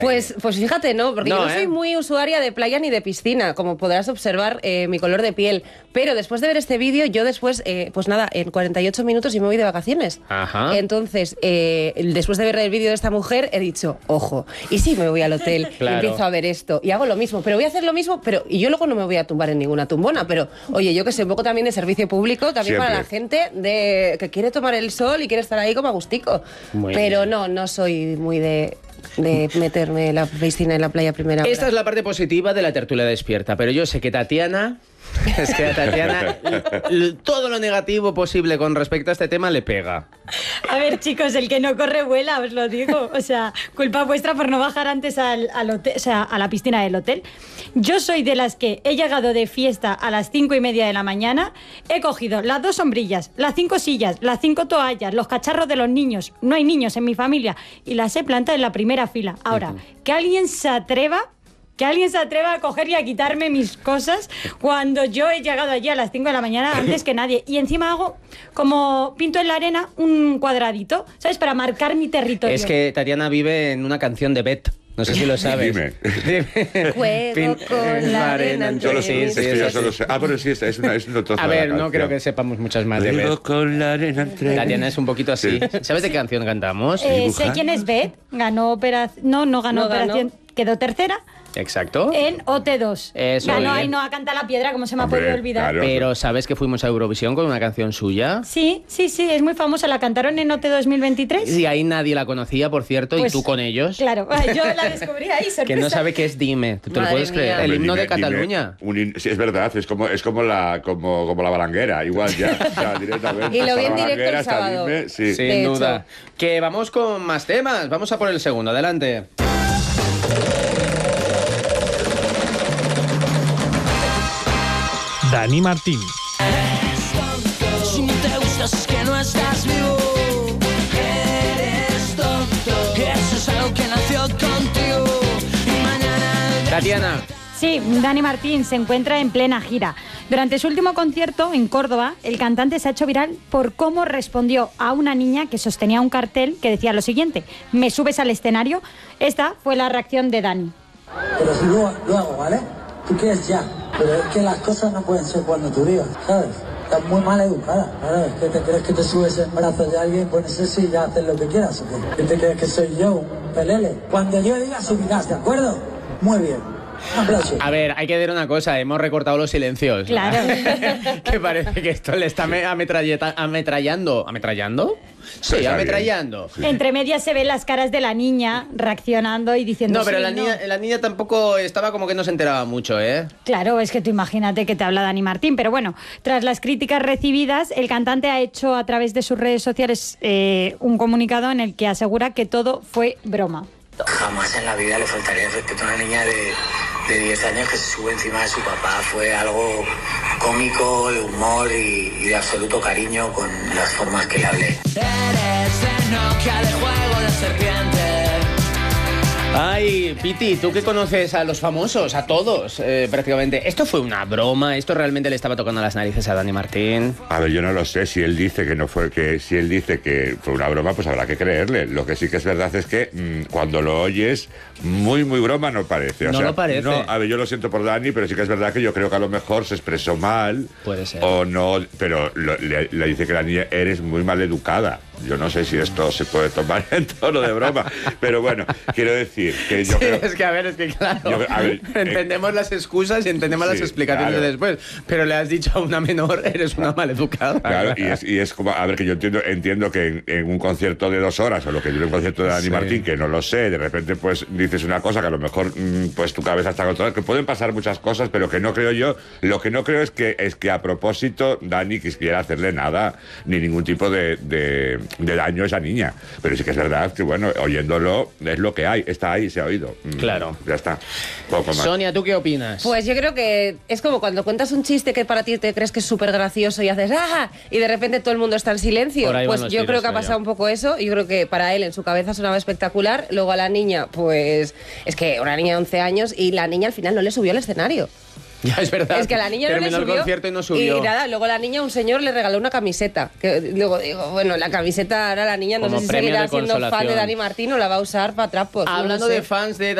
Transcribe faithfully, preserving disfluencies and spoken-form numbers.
Pues, pues fíjate, no, porque no, yo no ¿eh? soy muy usuaria de playa ni de piscina, como podrás observar eh, mi color de piel. Pero después de ver este vídeo, yo después, eh, pues nada, en cuarenta y ocho minutos yo me voy de vacaciones. Ajá. Entonces, eh, después de ver el vídeo de esta mujer, he dicho, ojo, y sí me voy al hotel Claro. y empiezo a ver esto y hago lo mismo, pero voy a hacer lo mismo, pero y yo luego no me voy a tumbar en ninguna tumbona, pero oye, yo que sé, un poco también de servicio público, también Siempre. para la gente de que quiere tomar el sol y quiere estar ahí como a gustico. Muy pero bien. no, no soy muy de... de meterme en la piscina en la playa a primera hora. Esta es la parte positiva de la tertulia despierta, pero yo sé que Tatiana... Es que a Tatiana l- l- todo lo negativo posible con respecto a este tema le pega. A ver, chicos, el que no corre vuela, os lo digo. O sea, culpa vuestra por no bajar antes al, al hotel, o sea, a la piscina del hotel. Yo soy de las que he llegado de fiesta a las cinco y media de la mañana, he cogido las dos sombrillas, las cinco sillas, las cinco toallas, los cacharros de los niños, no hay niños en mi familia, y las he plantado en la primera fila. Ahora, que alguien se atreva... Que alguien se atreva a coger y a quitarme mis cosas cuando yo he llegado allí a las cinco de la mañana antes que nadie. Y encima hago como pinto en la arena un cuadradito, ¿sabes? Para marcar mi territorio. Es que Tatiana vive en una canción de Bet. No sé si lo sabes. Dime. Juego Pin- con la arena entre Yo lo mis sé, es que sí, yo sí, solo sí. sé. Ah, pero sí, es, es, una, es un trozo A de la ver, no canción. creo que sepamos muchas más de Juego Bet. con la arena entre Tatiana es un poquito así. Sí. ¿Sabes de qué canción cantamos? Eh, dibujar. sé quién es Beth, ganó operación... No, no ganó No ganó. operación, quedó tercera Exacto. en O T dos. Eso, ganó bien. Ainhoa Canta la Piedra, como se me ha Hombre, podido olvidar. claro. Pero ¿sabes que fuimos a Eurovisión con una canción suya? Sí, sí, sí, es muy famosa, la cantaron en O T dos mil veintitrés. Y ahí nadie la conocía, por cierto, Pues, y tú con ellos. Claro, yo la descubrí ahí, sorpresa. Que no sabe qué es Dime. ¿Tú te lo Madre puedes creer? mía. El Hombre, himno dime- de Cataluña. dime un hin- sí, es verdad, es como, es como, la, como, como la balanguera, igual ya. O sea, directamente. Y lo Está vi en la directo el balanguera, está sábado. Dime, sí. Sin De duda. hecho. Que vamos con más temas. Vamos a por el segundo. Adelante. Dani Martín. Si no te gustas es que no estás vivo. Eres tonto. Eso es algo que nació contigo. Y mañana... Tatiana. Sí, Dani Martín se encuentra en plena gira. Durante su último concierto en Córdoba, el cantante se ha hecho viral por cómo respondió a una niña que sostenía un cartel que decía lo siguiente: ¿me subes al escenario? Esta fue la reacción de Dani. Pero si luego, luego, ¿vale? Tú quieres ya, pero es que las cosas no pueden ser cuando tú digas, ¿sabes? Estás muy mal educada, ¿sabes? ¿Qué te crees que te subes en brazos de alguien, pones eso y ya haces lo que quieras? ¿O qué? ¿Qué te crees que soy yo, un pelele? Cuando yo diga subirás, ¿de acuerdo? Muy bien. Un aplauso. A ver, hay que decir una cosa. Hemos recortado los silencios. Claro. Que parece que esto le está ame- ametralleta- ametrallando. ¿Ametrallando? Sí, Está ametrallando. bien. Entre medias se ven las caras de la niña reaccionando y diciendo... No, pero sí, la niña, la niña tampoco estaba como que no se enteraba mucho, ¿eh? Claro, es que tú imagínate que te habla Dani Martín. Pero bueno, tras las críticas recibidas, el cantante ha hecho a través de sus redes sociales eh, un comunicado en el que asegura que todo fue broma. Jamás en la vida le faltaría el respeto a una niña de, de diez años que se sube encima de su papá. Fue algo cómico, de humor y, y de absoluto cariño con las formas que le hablé. Eres de Nokia, de juego de serpiente. Ay, Piti, tú que conoces a los famosos, a todos, eh, prácticamente. ¿Esto fue una broma? ¿Esto realmente le estaba tocando las narices a Dani Martín? A ver, yo no lo sé. Si él dice que no fue, que si él dice que fue una broma, pues habrá que creerle. Lo que sí que es verdad es que mmm, cuando lo oyes, muy, muy broma no parece. O No sea, lo parece. No, a ver, yo lo siento por Dani, pero sí que es verdad que yo creo que a lo mejor se expresó mal. Puede ser. O no, pero lo- le, le dice que la niña eres muy mal educada. Yo no sé si esto se puede tomar en tono de broma, pero bueno, quiero decir que yo Sí, creo... es que a ver, es que claro, Yo- a ver, entendemos las excusas y entendemos sí, las explicaciones claro. de después, pero le has dicho a una menor, eres una maleducada. Claro, y es, y es como, a ver, que yo entiendo, entiendo que en, en un concierto de dos horas, o lo que dure un concierto de Dani Sí. Martín, que no lo sé, de repente pues dices una cosa que a lo mejor mm, pues tu cabeza está controlada, que pueden pasar muchas cosas, pero que no creo yo, lo que no creo es que es que a propósito Dani quisiera hacerle nada, ni ningún tipo de, de, de daño a esa niña. Pero sí que es verdad que, bueno, oyéndolo es lo que hay, está ahí, se ha oído. Mm, Claro. Ya está, poco más. Sonia, ¿tú qué opinas? Pues yo creo que es como cuando cuentas un chiste que para ti te crees que es súper gracioso y haces ¡ah! Y de repente todo el mundo está en silencio. Por ahí van Pues los yo tiros, creo que ha creo pasado yo. un poco eso. Yo creo que para él en su cabeza sonaba espectacular. Luego a la niña, pues es que una niña de once años y la niña al final no le subió al escenario. Ya, es verdad. Es que a la niña no le Terminó el subió. concierto y no subió. Y nada, luego la niña, un señor le regaló una camiseta. Que luego digo, bueno, la camiseta ahora la niña no Como sé si premio seguirá de siendo fan de consolación. Dani Martín o la va a usar para trapos. no lo Hablando sé. de fans de